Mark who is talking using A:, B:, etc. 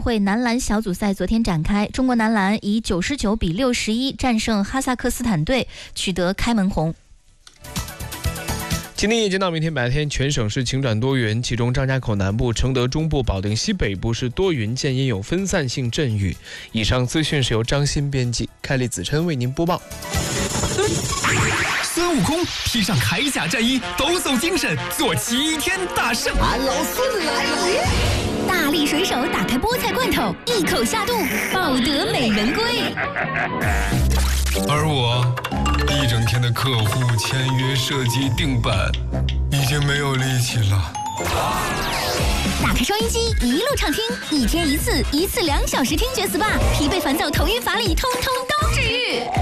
A: 会男篮小组赛昨天展开，中国男篮以99-61战胜哈萨克斯坦队，取得开门红。
B: 今天夜间到明天白天，全省是晴转多云，其中张家口南部、承德中部、保定西北部是多云间阴有分散性阵雨。以上资讯是由张鑫编辑，凯丽子琛为您播报。
C: 孙悟空披上铠甲战衣，抖擞精神，做齐天大圣。
D: 俺老孙来了！
E: 大力水手打开菠菜罐头，一口下肚，抱得美人归。
F: 而我一整天的客户签约、设计、定版，已经没有力气了。
E: 打开收音机，一路畅听，一天一次，1次2小时听觉 SPA，疲惫烦躁、头晕乏力，通通都治愈。